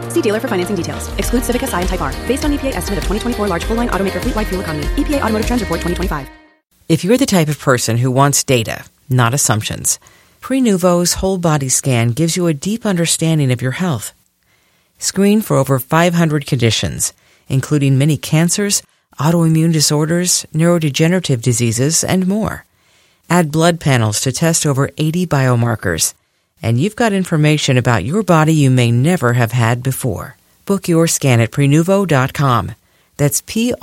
See dealer for financing details. Excludes Civic Si and Type R. Based on EPA estimate of 2024 large full-line automaker fleet-wide fuel economy. EPA Automotive Trends Report 2025. If you're the type of person who wants data, not assumptions, Prenuvo's whole body scan gives you a deep understanding of your health. Screen for over 500 conditions, including many cancers, autoimmune disorders, neurodegenerative diseases, and more. Add blood panels to test over 80 biomarkers, and you've got information about your body you may never have had before. Book your scan at Prenuvo.com. That's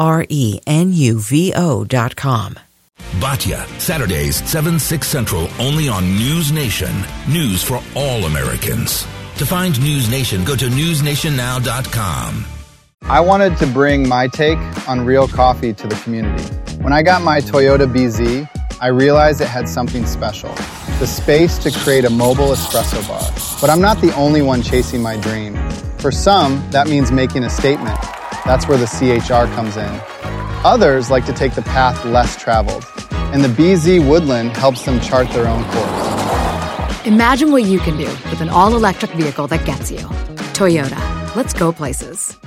Prenuvo.com. Batya, Saturdays, 7, 6 Central, only on News Nation. News for all Americans. To find News Nation, go to newsnationnow.com. I wanted to bring my take on real coffee to the community. When I got my Toyota BZ, I realized it had something special. The space to create a mobile espresso bar. But I'm not the only one chasing my dream. For some, that means making a statement. That's where the CHR comes in. Others like to take the path less traveled, and the BZ Woodland helps them chart their own course. Imagine what you can do with an all-electric vehicle that gets you. Toyota. Let's go places.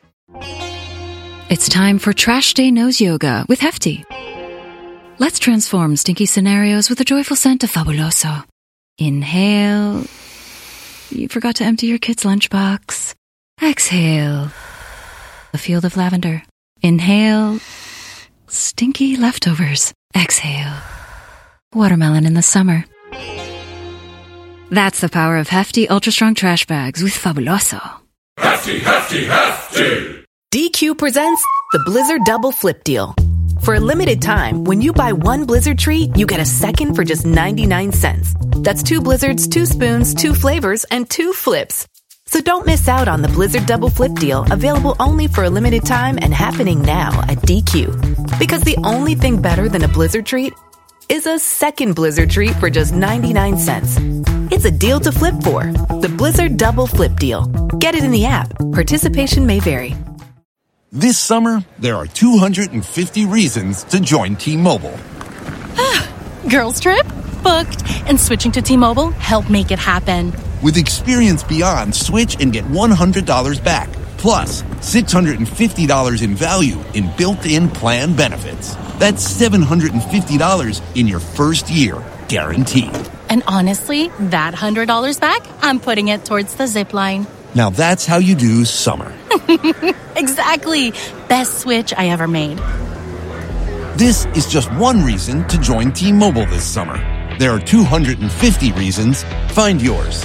It's time for Trash Day Nose Yoga with Hefty. Let's transform stinky scenarios with a joyful scent of Fabuloso. Inhale. You forgot to empty your kid's lunchbox. Exhale. A field of lavender. Inhale. Stinky leftovers. Exhale. Watermelon in the summer. That's the power of Hefty Ultra Strong Trash Bags with Fabuloso. Hefty, Hefty, Hefty! DQ presents the Blizzard Double Flip Deal. For a limited time, when you buy one Blizzard treat, you get a second for just 99 cents. That's 2 Blizzards, 2 spoons, 2 flavors, and 2 flips. So don't miss out on the Blizzard Double Flip Deal, available only for a limited time and happening now at DQ. Because the only thing better than a Blizzard treat is a second Blizzard treat for just 99 cents. It's a deal to flip for. The Blizzard Double Flip Deal. Get it in the app. Participation may vary. This summer, there are 250 reasons to join T-Mobile. Girls trip? Booked. And switching to T-Mobile helped make it happen. With Experience Beyond, switch and get $100 back. Plus, $650 in value in built-in plan benefits. That's $750 in your first year, guaranteed. And honestly, that $100 back, I'm putting it towards the zip line. Now that's how you do summer. Exactly. Best switch I ever made. This is just one reason to join T-Mobile this summer. There are 250 reasons. Find yours.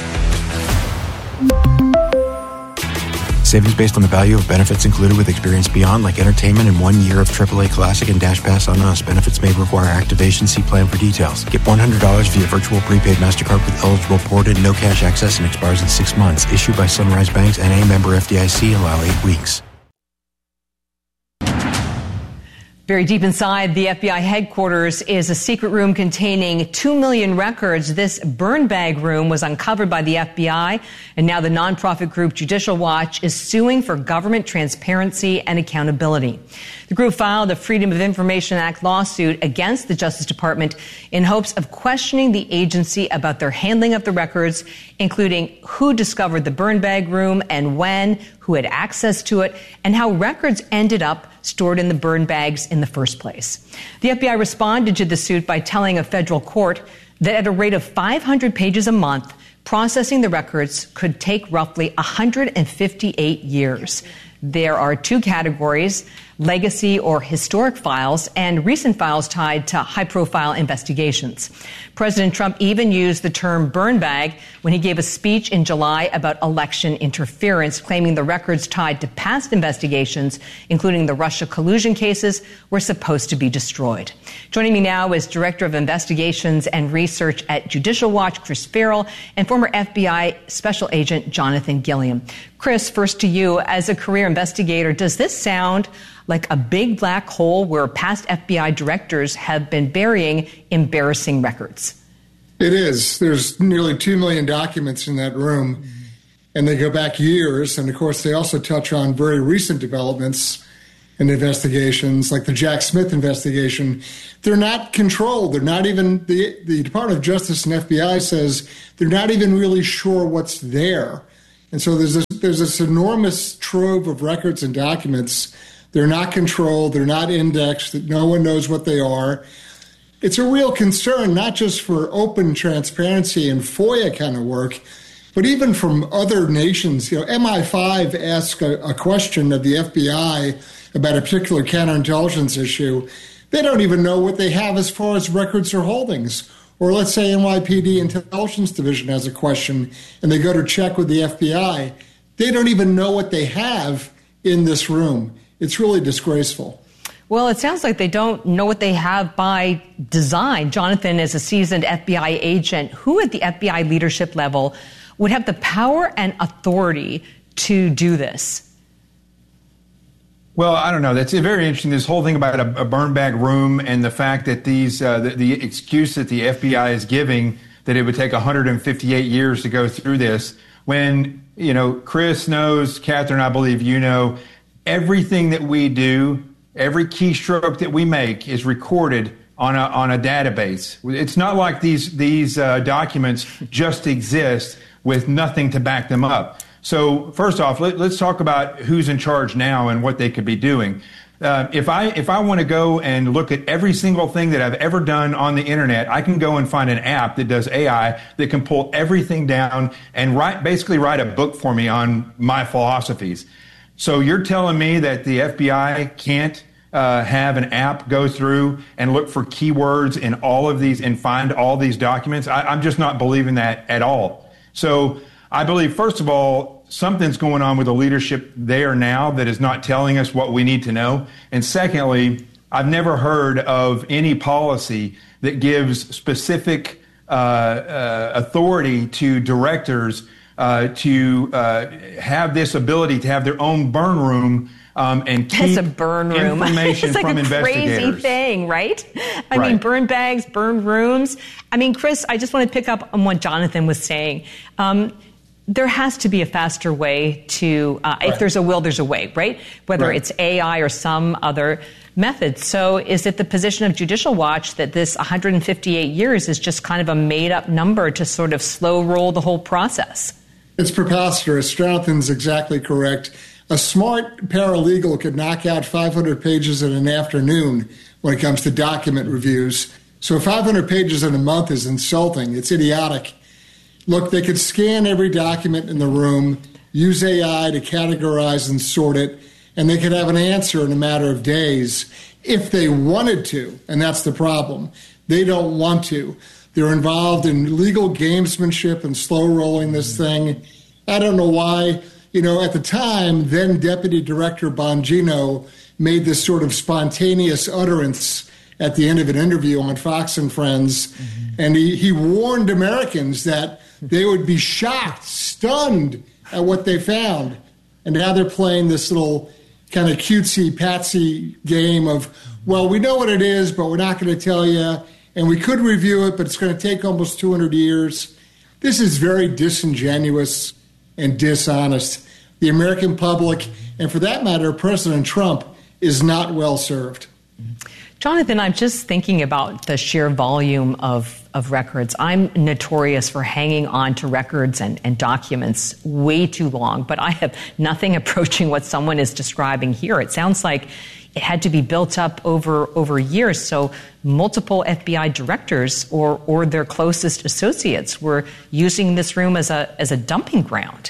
Savings based on the value of benefits included with Experience Beyond, like entertainment and 1 year of AAA Classic and Dash Pass on Us. Benefits may require activation. See plan for details. Get $100 via virtual prepaid MasterCard with eligible port and no cash access and expires in 6 months. Issued by Sunrise Banks, N.A. member FDIC. Allow 8 weeks. Very deep inside the FBI headquarters is a secret room containing 2 million records. This burn bag room was uncovered by the FBI, and now the nonprofit group Judicial Watch is suing for government transparency and accountability. The group filed a Freedom of Information Act lawsuit against the Justice Department in hopes of questioning the agency about their handling of the records, including who discovered the burn bag room and when, who had access to it, and how records ended up stored in the burn bags in the first place. The FBI responded to the suit by telling a federal court that at a rate of 500 pages a month, processing the records could take roughly 158 years. There are 2 categories: legacy or historic files and recent files tied to high-profile investigations. President Trump even used the term burn bag when he gave a speech in July about election interference, claiming the records tied to past investigations, including the Russia collusion cases, were supposed to be destroyed. Joining me now is Director of Investigations and Research at Judicial Watch, Chris Farrell, and former FBI Special Agent Jonathan Gilliam. Chris, first to you. As a career investigator, does this sound like a big black hole where past FBI directors have been burying embarrassing records? It is. There's nearly 2 million documents in that room, and they go back years. And of course, they also touch on very recent developments in investigations, like the Jack Smith investigation. They're not controlled. They're not even, the Department of Justice and FBI says they're not even really sure what's there. And so there's there's this enormous trove of records and documents. They're not controlled. They're not indexed. No one knows what they are. It's a real concern, not just for open transparency and FOIA kind of work, but even from other nations. MI5 asked a question of the FBI about a particular counterintelligence issue. They don't even know what they have as far as records or holdings. Or let's say NYPD Intelligence Division has a question and they go to check with the FBI. They don't even know what they have in this room. It's really disgraceful. Well, it sounds like they don't know what they have by design. Jonathan, as a seasoned FBI agent, who at the FBI leadership level would have the power and authority to do this? Well, I don't know. That's very interesting, this whole thing about a burn bag room and the fact that the excuse that the FBI is giving that it would take 158 years to go through this, when, Chris knows, Catherine, I believe you know, everything that we do, every keystroke that we make is recorded on a database. It's not like these documents just exist with nothing to back them up. So first off, let's talk about who's in charge now and what they could be doing. If I want to go and look at every single thing that I've ever done on the internet, I can go and find an app that does AI that can pull everything down and basically write a book for me on my philosophies. So you're telling me that the FBI can't have an app go through and look for keywords in all of these and find all these documents? I'm just not believing that at all. So I believe, first of all, something's going on with the leadership there now that is not telling us what we need to know. And secondly, I've never heard of any policy that gives specific authority to directors to have this ability to have their own burn room and keep That's a burn room. Information it's like from a investigators. Crazy thing, right? I mean, burn bags, burn rooms. I mean, Chris, I just want to pick up on what Jonathan was saying. There has to be a faster way to, if there's a will, there's a way, right? Whether it's AI or some other method. So is it the position of Judicial Watch that this 158 years is just kind of a made-up number to sort of slow roll the whole process? It's preposterous. Jonathan's exactly correct. A smart paralegal could knock out 500 pages in an afternoon when it comes to document reviews. So 500 pages in a month is insulting. It's idiotic. Look, they could scan every document in the room, use AI to categorize and sort it, and they could have an answer in a matter of days if they wanted to, and that's the problem. They don't want to. They're involved in legal gamesmanship and slow rolling this thing. I don't know why. At the time, then Deputy Director Bongino made this sort of spontaneous utterance at the end of an interview on Fox and Friends, and he warned Americans that they would be shocked, stunned at what they found. And now they're playing this little kind of cutesy-patsy game of, well, we know what it is, but we're not going to tell you, and we could review it, but it's going to take almost 200 years. This is very disingenuous and dishonest. The American public, and for that matter, President Trump, is not well served. Jonathan, I'm just thinking about the sheer volume of records. I'm notorious for hanging on to records and documents way too long, but I have nothing approaching what someone is describing here. It sounds like it had to be built up over years, so multiple FBI directors or their closest associates were using this room as a dumping ground.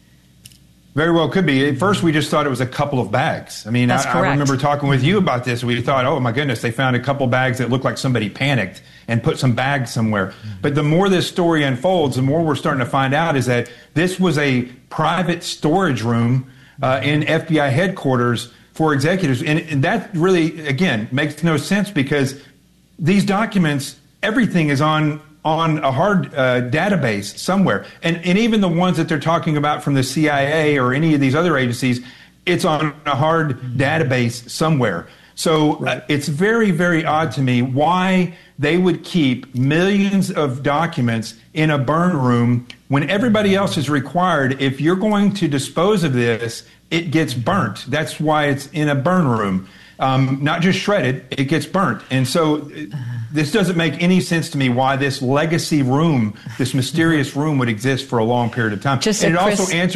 Very well could be. At first, we just thought it was a couple of bags. I mean, I remember talking with you about this. We thought, oh, my goodness, they found a couple bags that looked like somebody panicked and put some bags somewhere. But the more this story unfolds, the more we're starting to find out is that this was a private storage room in FBI headquarters for executives. And that really, again, makes no sense because these documents, everything is on a hard database somewhere. And even the ones that they're talking about from the CIA or any of these other agencies, it's on a hard database somewhere. So it's very, very odd to me why they would keep millions of documents in a burn room when everybody else is required. If you're going to dispose of this, it gets burnt. That's why it's in a burn room. Not just shredded, it gets burnt. And so this doesn't make any sense to me why this legacy room, this mysterious room would exist for a long period of time. Just and it Chris, also answers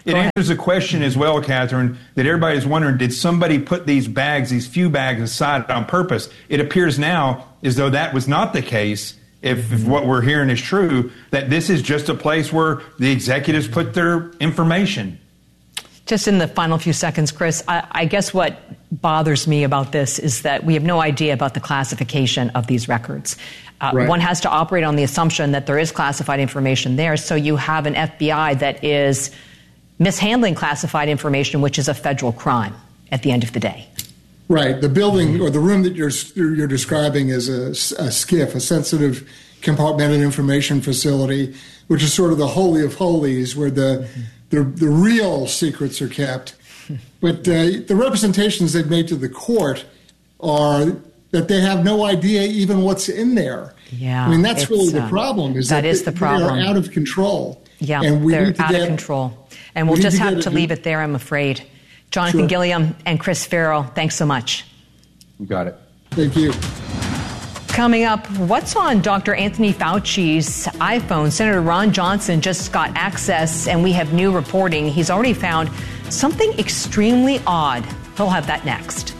It answers a question as well, Catherine, that everybody's wondering, did somebody put these few bags aside on purpose? It appears now as though that was not the case, if what we're hearing is true, that this is just a place where the executives put their information. Just in the final few seconds, Chris, I guess what bothers me about this is that we have no idea about the classification of these records. Right. One has to operate on the assumption that there is classified information there, so you have an FBI that is mishandling classified information, which is a federal crime at the end of the day. Right. The building or the room that you're describing is a SCIF, a sensitive compartmented information facility, which is sort of the holy of holies where the real secrets are kept. But the representations they've made to the court are that they have no idea even what's in there. Yeah, I mean, that's really the problem. That is the problem. They're out of control. Yeah, and they're out of control. And we'll just have to leave it there, I'm afraid. Jonathan Gilliam and Chris Farrell, thanks so much. You got it. Thank you. Coming up, what's on Dr. Anthony Fauci's iPhone? Senator Ron Johnson just got access, and we have new reporting. He's already found something extremely odd. He'll have that next.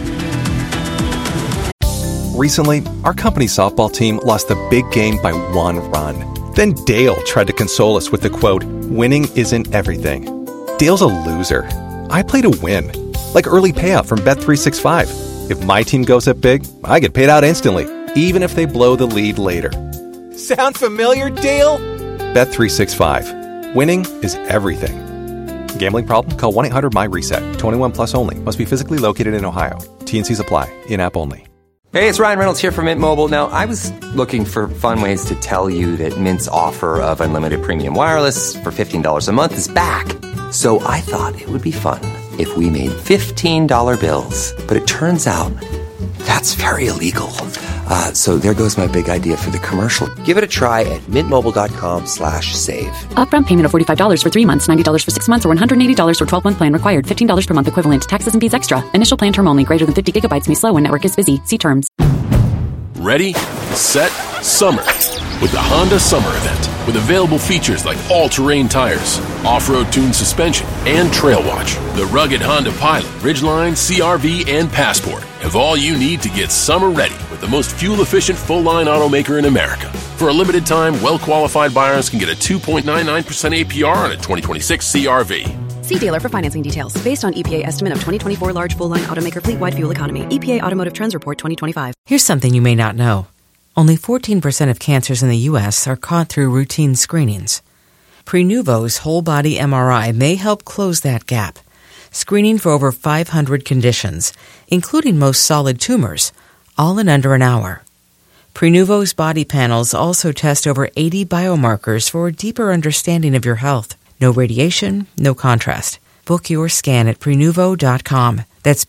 Recently, our company softball team lost the big game by 1 run. Then Dale tried to console us with the quote, "Winning isn't everything." Dale's a loser. I play to win. Like early payout from Bet365. If my team goes up big, I get paid out instantly, even if they blow the lead later. Sound familiar, Dale? Bet365. Winning is everything. Gambling problem? Call 1-800-MY-RESET. 21 plus only. Must be physically located in Ohio. T&Cs apply. In-app only. Hey, it's Ryan Reynolds here from Mint Mobile. Now, I was looking for fun ways to tell you that Mint's offer of unlimited premium wireless for $15 a month is back. So I thought it would be fun if we made $15 bills. But it turns out that's very illegal. So there goes my big idea for the commercial. Give it a try at mintmobile.com/save. Upfront payment of $45 for 3 months, $90 for 6 months, or $180 for 12-month plan required. $15 per month equivalent. Taxes and fees extra. Initial plan term only. Greater than 50 gigabytes may slow when network is busy. See terms. Ready, set, summer. With the Honda Summer Event. With available features like all-terrain tires, off-road tuned suspension, and Trail Watch. The rugged Honda Pilot, Ridgeline, CR-V, and Passport have all you need to get summer ready with the most fuel-efficient full-line automaker in America. For a limited time, well-qualified buyers can get a 2.99% APR on a 2026 CR-V. See dealer for financing details. Based on EPA estimate of 2024 large full-line automaker fleet-wide fuel economy. EPA Automotive Trends Report 2025. Here's something you may not know. Only 14% of cancers in the U.S. are caught through routine screenings. Prenuvo's whole-body MRI may help close that gap, screening for over 500 conditions, including most solid tumors, all in under an hour. Prenuvo's body panels also test over 80 biomarkers for a deeper understanding of your health. No radiation, no contrast. Book your scan at Prenuvo.com. That's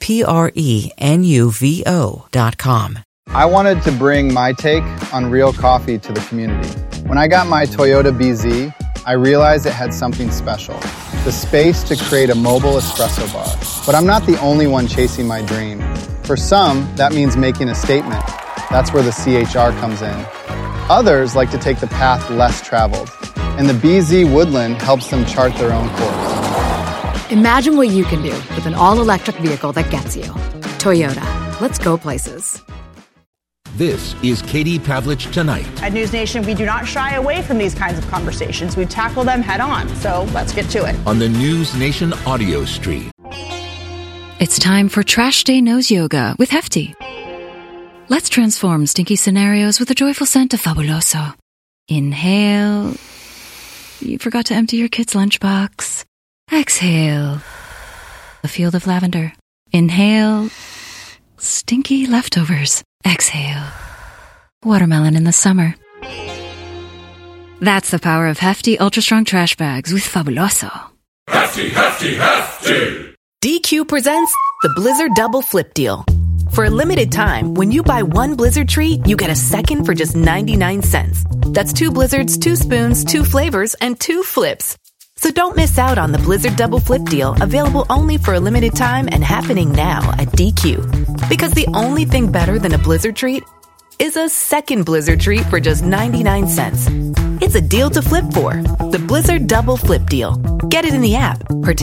Prenuvo.com. I wanted to bring my take on real coffee to the community. When I got my Toyota BZ, I realized it had something special. The space to create a mobile espresso bar. But I'm not the only one chasing my dream. For some, that means making a statement. That's where the CHR comes in. Others like to take the path less traveled. And the BZ Woodland helps them chart their own course. Imagine what you can do with an all-electric vehicle that gets you. Toyota. Let's go places. This is Katie Pavlich Tonight. At News Nation, we do not shy away from these kinds of conversations. We tackle them head on. So let's get to it. On the News Nation audio stream. It's time for Trash Day Nose Yoga with Hefty. Let's transform stinky scenarios with a joyful scent of Fabuloso. Inhale. You forgot to empty your kid's lunchbox. Exhale. A field of lavender. Inhale. Stinky leftovers. Exhale. Watermelon in the summer. That's the power of Hefty Ultra Strong Trash Bags with Fabuloso. Hefty, Hefty, Hefty! DQ presents the Blizzard Double Flip Deal. For a limited time, when you buy one Blizzard treat, you get a second for just 99 cents. That's 2 Blizzards, 2 spoons, 2 flavors, and 2 flips. So don't miss out on the Blizzard Double Flip Deal, available only for a limited time and happening now at DQ. Because the only thing better than a Blizzard treat is a second Blizzard treat for just 99 cents. It's a deal to flip for. The Blizzard Double Flip Deal. Get it in the app.